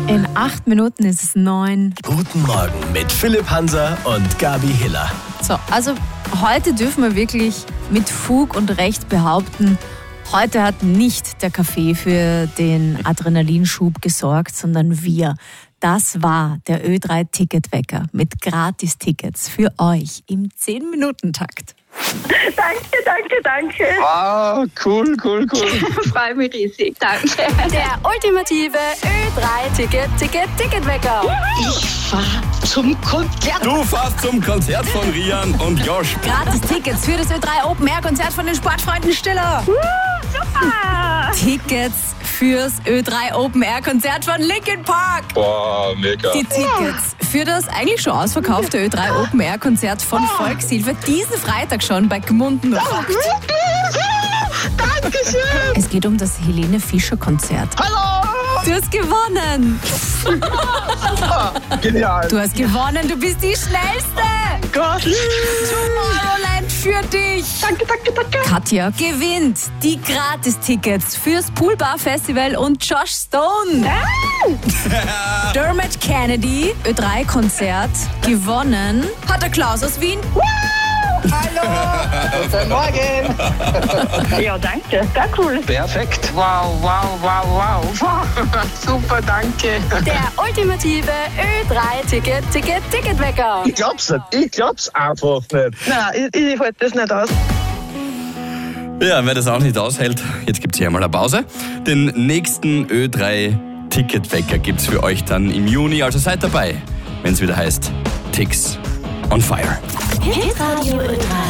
In 8 Minuten ist es 9. Guten Morgen mit Philipp Hanser und Gabi Hiller. So, also heute dürfen wir wirklich mit Fug und Recht behaupten, heute hat nicht der Kaffee für den Adrenalinschub gesorgt, sondern wir. Das war der Ö3-Ticketwecker mit Gratis-Tickets für euch im 10-Minuten-Takt. Danke. Ah, cool. Freue mich riesig, danke. Der ultimative Ö3-Ticketwecker. Ich fahr zum Konzert. Du fährst zum Konzert von Rian und Josh. Gratis-Tickets für das Ö3 Open-Air-Konzert von den Sportfreunden Stiller. Super. Tickets fürs Ö3 Open-Air-Konzert von Linkin Park. Boah, mega. Die Tickets für das eigentlich schon ausverkaufte Ö3 Open-Air-Konzert von Volkshilfe diesen Freitag schon bei Gmunden rockt. Dankeschön. Es geht um das Helene Fischer-Konzert. Hallo. Du hast gewonnen. Genial. Du hast gewonnen, du bist die Schnellste. Gott. Tomorrowland für dich. Danke. Katja gewinnt die Gratis-Tickets fürs Poolbar Festival und Josh Stone. Dermot Kennedy, Ö3-Konzert, gewonnen hat der Klaus aus Wien. Guten Morgen. Ja, danke. Sehr cool. Perfekt. Wow. Super, danke. Der ultimative Ö3-Ticketwecker. Ich glaub's einfach nicht. Nein, ich halte das nicht aus. Ja, wer das auch nicht aushält, jetzt gibt's hier einmal eine Pause. Den nächsten Ö3-Ticketwecker gibt's für euch dann im Juni, also seid dabei, wenn es wieder heißt Ticks on Fire. Hitradio Ö3.